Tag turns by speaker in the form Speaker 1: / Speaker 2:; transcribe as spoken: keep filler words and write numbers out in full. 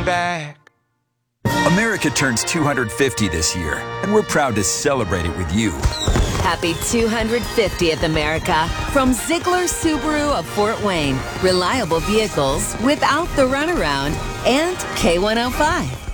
Speaker 1: back.
Speaker 2: America turns two hundred fifty this year, and we're proud to celebrate it with you.
Speaker 3: Happy two hundred fiftieth, America, from Ziegler Subaru of Fort Wayne. Reliable vehicles without the runaround, and K one oh five.